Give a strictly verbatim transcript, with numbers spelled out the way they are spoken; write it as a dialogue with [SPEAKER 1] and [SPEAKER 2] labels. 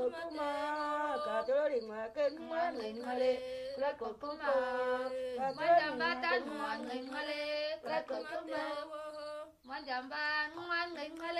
[SPEAKER 1] cột kuma cả chỗ đi mà kinh ngoan nghinh mà lê lá cột kuma cả chỗ đi mà kinh ngoan nghinh mà lê lá cột kuma
[SPEAKER 2] Ngoan chạm ba ngoan nghinh mà